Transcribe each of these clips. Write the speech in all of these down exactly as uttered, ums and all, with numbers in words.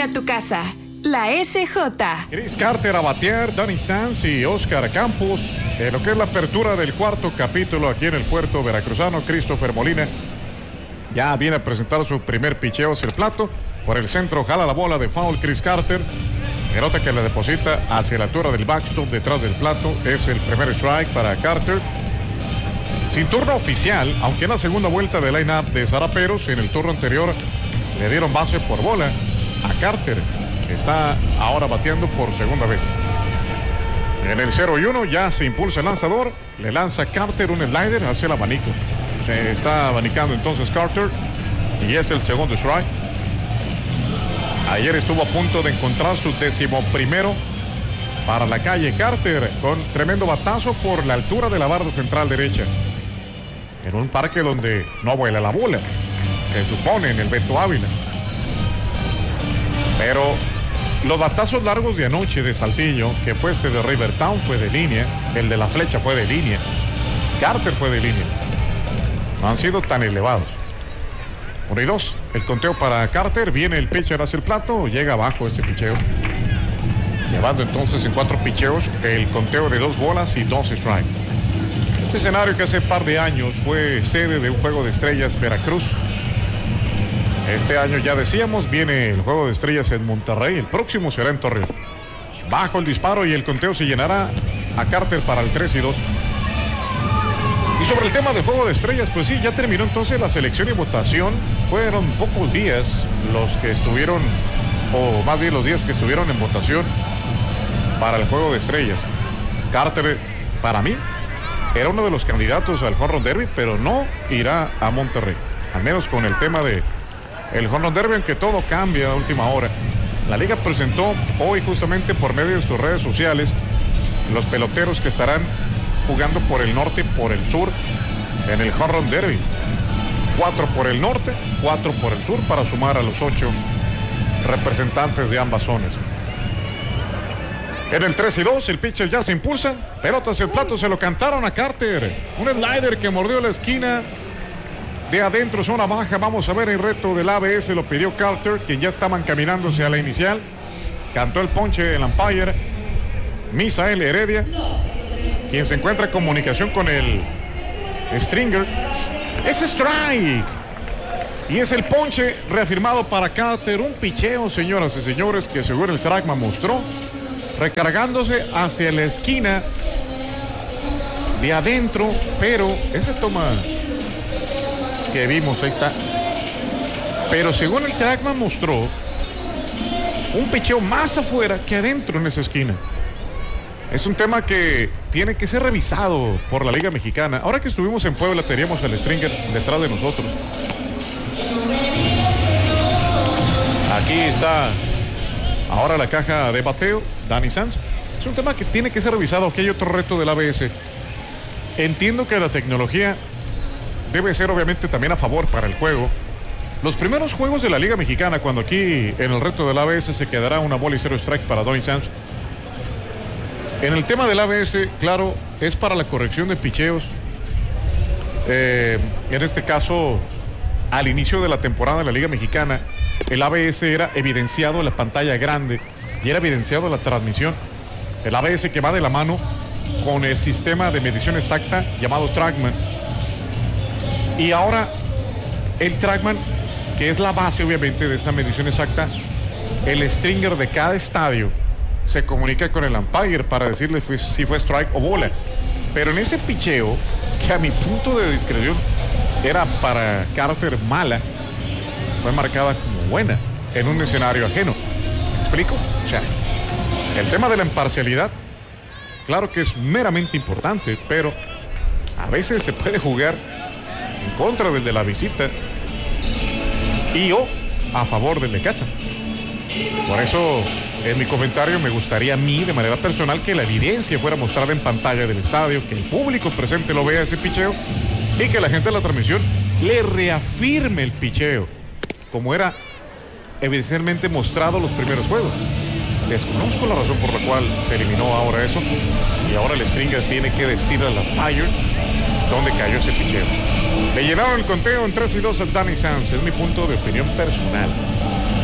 a tu casa. La S J. Chris Carter a batear, Danny Sanz y Oscar Campos. En lo que es la apertura del cuarto capítulo aquí en el puerto veracruzano, Christopher Molina ya viene a presentar su primer picheo hacia el plato. Por el centro jala la bola de foul Chris Carter. Pelota que la deposita hacia la altura del backstop detrás del plato. Es el primer strike para Carter. Sin turno oficial, aunque en la segunda vuelta de line-up de Zaraperos, en el turno anterior le dieron base por bola a Carter. Está ahora bateando por segunda vez. En el cero y uno ya se impulsa el lanzador. Le lanza Carter un slider hacia el abanico. Se está abanicando entonces Carter. Y es el segundo strike. Ayer estuvo a punto de encontrar su décimo primero para la calle Carter, con tremendo batazo por la altura de la barra central derecha. En un parque donde no vuela la bola, se supone, en el Beto Ávila. Pero los batazos largos de anoche de Saltillo, que fuese de Rivertown, fue de línea. El de la flecha fue de línea. Carter fue de línea. No han sido tan elevados. Uno y dos. El conteo para Carter. Viene el pitcher hacia el plato. Llega abajo ese picheo. Llevando entonces en cuatro picheos el conteo de dos bolas y dos strikes. Este escenario que hace par de años fue sede de un juego de estrellas Veracruz. Este año ya decíamos, viene el juego de estrellas en Monterrey. El próximo será en Torreón. Bajo el disparo y el conteo se llenará a Carter para el tres y dos. Y sobre el tema del juego de estrellas, pues sí, ya terminó entonces la selección y votación. Fueron pocos días los que estuvieron, o más bien los días que estuvieron en votación para el juego de estrellas. Carter, para mí, era uno de los candidatos al Home Run Derby, pero no irá a Monterrey. Al menos con el tema de el Home Run Derby, aunque todo cambia a última hora. La liga presentó hoy, justamente por medio de sus redes sociales, los peloteros que estarán jugando por el norte y por el sur en el Home Run Derby. Cuatro por el norte, cuatro por el sur, para sumar a los ocho representantes de ambas zonas. En el tres y dos, el pitcher ya se impulsa. Pelota hacia el plato, se lo cantaron a Carter. Un slider que mordió la esquina de adentro, zona baja. Vamos a ver el reto del A B S, lo pidió Carter, quien ya estaban caminándose a la inicial. Cantó el ponche el umpire Misael Heredia, quien se encuentra en comunicación con el Stringer. Es strike. Y es el ponche reafirmado para Carter. Un picheo, señoras y señores, que según el trackman mostró, recargándose hacia la esquina de adentro, pero esa toma que vimos, ahí está. Pero según el trackman mostró, un picheo más afuera que adentro en esa esquina. Es un tema que tiene que ser revisado por la Liga Mexicana. Ahora que estuvimos en Puebla, teníamos al Stringer detrás de nosotros. Aquí está ahora la caja de bateo, Danny Sanz. Es un tema que tiene que ser revisado. Aquí hay otro reto del A B S. Entiendo que la tecnología debe ser obviamente también a favor para el juego. Los primeros juegos de la Liga Mexicana, cuando aquí en el reto del A B S se quedará una bola y cero strike para Danny Sanz. En el tema del A B S, claro, es para la corrección de picheos. Eh, en este caso, al inicio de la temporada de la Liga Mexicana, el A B S era evidenciado en la pantalla grande y era evidenciado en la transmisión. El A B S que va de la mano con el sistema de medición exacta llamado TrackMan. Y ahora el TrackMan, que es la base obviamente de esta medición exacta, el stringer de cada estadio se comunica con el umpire para decirle si fue strike o bola. Pero en ese picheo, que a mi punto de discreción era para Carter mala, fue marcada como buena en un escenario ajeno. ¿Me explico? O sea, el tema de la imparcialidad, claro que es meramente importante, pero a veces se puede jugar en contra del de la visita y o a favor del de casa. Por eso, en mi comentario, me gustaría a mí, de manera personal, que la evidencia fuera mostrada en pantalla del estadio, que el público presente lo vea ese picheo y que la gente de la transmisión le reafirme el picheo, como era evidentemente mostrado los primeros juegos. Desconozco la razón por la cual se eliminó ahora eso, y ahora el Stringer tiene que decirle a la umpire dónde cayó ese picheo. Le llenaron el conteo en tres y dos a Danny Sanz. Es mi punto de opinión personal. Para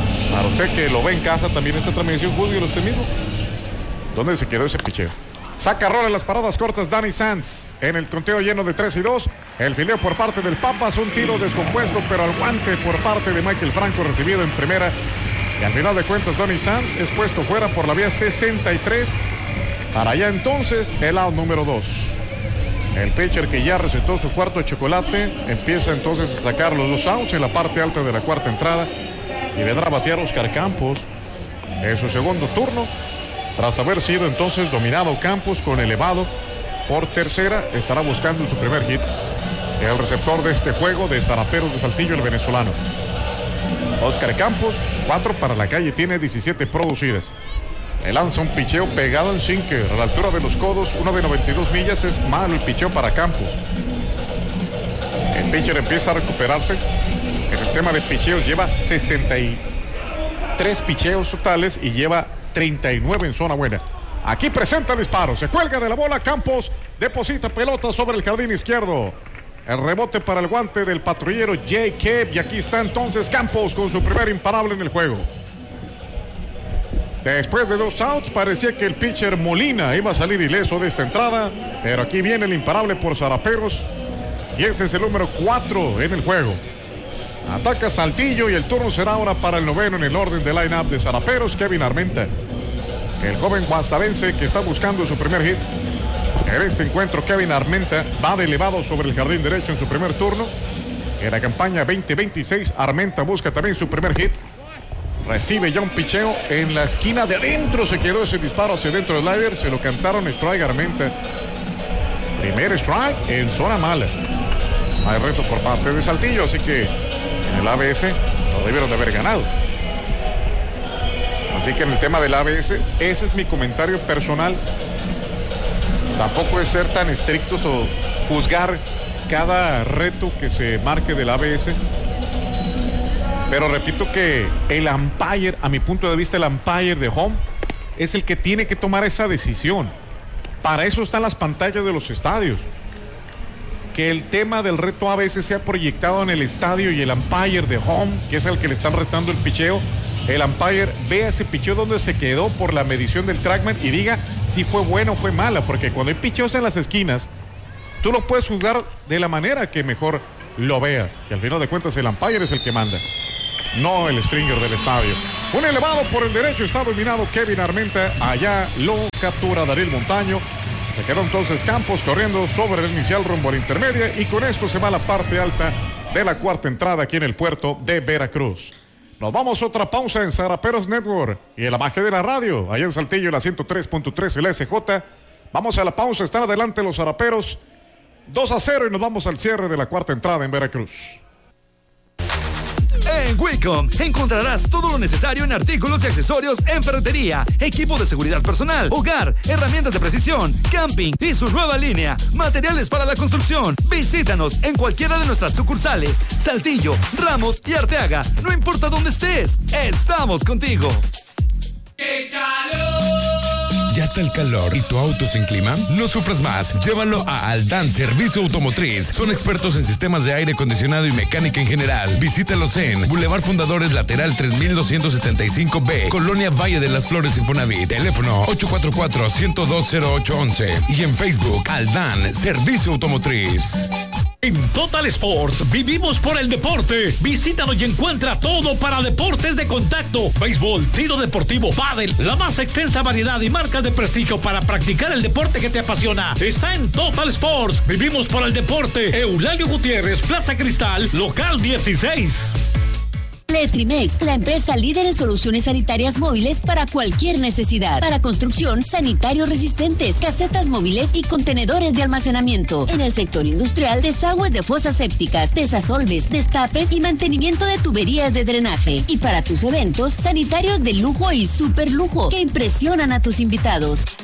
usted que lo ve en casa también esta transmisión, juzgue usted mismo. ¿Dónde se quedó ese picheo? Saca rola en las paradas cortas Danny Sanz. En el conteo lleno de tres y dos. El fildeo por parte del Papas. Un tiro descompuesto, pero al guante por parte de Michael Franco, recibido en primera. Y al final de cuentas, Danny Sanz es puesto fuera por la vía sesenta y tres. Para allá entonces, el out número dos. El pitcher que ya recetó su cuarto chocolate empieza entonces a sacar los dos outs en la parte alta de la cuarta entrada. Y vendrá a batear Oscar Campos en su segundo turno. Tras haber sido entonces dominado Campos con elevado por tercera, estará buscando su primer hit. El receptor de este juego de Zaraperos de Saltillo, el venezolano. Oscar Campos, cuatro para la calle, tiene diecisiete producidas. Le lanza un picheo pegado en sinker a la altura de los codos, uno de noventa y dos millas. Es malo el picheo para Campos. El pitcher empieza a recuperarse. En el tema de picheos lleva sesenta y tres picheos totales y lleva treinta y nueve en zona buena. Aquí presenta el disparo, se cuelga de la bola, Campos deposita pelota sobre el jardín izquierdo. El rebote para el guante del patrullero Jay Keb, y aquí está entonces Campos con su primer imparable en el juego. Después de dos outs parecía que el pitcher Molina iba a salir ileso de esta entrada, pero aquí viene el imparable por Zaraperos y ese es el número cuatro en el juego. Ataca Saltillo y el turno será ahora para el noveno en el orden de line-up de Zaraperos, Kevin Armenta. El joven guasavense que está buscando su primer hit. En este encuentro, Kevin Armenta va de elevado sobre el jardín derecho en su primer turno. En la campaña veinte veintiséis, Armenta busca también su primer hit. Recibe ya un picheo en la esquina de adentro. Se quedó ese disparo hacia dentro del slider. Se lo cantaron strike Armenta. Primer strike en zona mala. Hay reto por parte de Saltillo, así que en el A B S lo debieron de haber ganado. Así que en el tema del A B S, ese es mi comentario personal. Tampoco es ser tan estrictos o juzgar cada reto que se marque del A B S. Pero repito que el umpire, a mi punto de vista, el umpire de home es el que tiene que tomar esa decisión. Para eso están las pantallas de los estadios. Que el tema del reto A B S sea proyectado en el estadio y el umpire de home, que es el que le están retando el picheo, el umpire vea ese picheo donde se quedó por la medición del trackman y diga si fue bueno o fue mala, porque cuando hay picheos en las esquinas, tú lo puedes juzgar de la manera que mejor lo veas, que al final de cuentas el umpire es el que manda, no el stringer del estadio. Un elevado por el derecho, está dominado Kevin Armenta, allá lo captura Daryl Montaño. Se quedó entonces Campos corriendo sobre el inicial rumbo a la intermedia y con esto se va a la parte alta de la cuarta entrada aquí en el puerto de Veracruz. Nos vamos a otra pausa en Zaraperos Network y en la magia de la radio, allá en Saltillo, la ciento tres punto tres, el S J. Vamos a la pausa, están adelante los Zaraperos, dos a cero y nos vamos al cierre de la cuarta entrada en Veracruz. En Wicom encontrarás todo lo necesario en artículos y accesorios en ferretería, equipo de seguridad personal, hogar, herramientas de precisión, camping y su nueva línea, materiales para la construcción. Visítanos en cualquiera de nuestras sucursales, Saltillo, Ramos y Arteaga. No importa dónde estés, estamos contigo. ¡Qué calor! ¿Ya está el calor y tu auto sin clima? No sufras más, llévalo a Aldán Servicio Automotriz. Son expertos en sistemas de aire acondicionado y mecánica en general. Visítalos en Boulevard Fundadores Lateral tres mil doscientos setenta y cinco B, Colonia Valle de las Flores, Infonavit. Teléfono ocho cuatro cuatro, uno cero dos, cero ocho once y en Facebook Aldán Servicio Automotriz. En Total Sports vivimos por el deporte. Visítanos y encuentra todo para deportes de contacto: béisbol, tiro deportivo, pádel, la más extensa variedad y marcas de prestigio para practicar el deporte que te apasiona. Está en Total Sports. Vivimos por el deporte. Eulalio Gutiérrez, Plaza Cristal, local dieciséis. Letrimex, la empresa líder en soluciones sanitarias móviles para cualquier necesidad. Para construcción, sanitarios resistentes, casetas móviles y contenedores de almacenamiento. En el sector industrial, desagües de fosas sépticas, desasolves, destapes y mantenimiento de tuberías de drenaje. Y para tus eventos, sanitarios de lujo y super lujo que impresionan a tus invitados.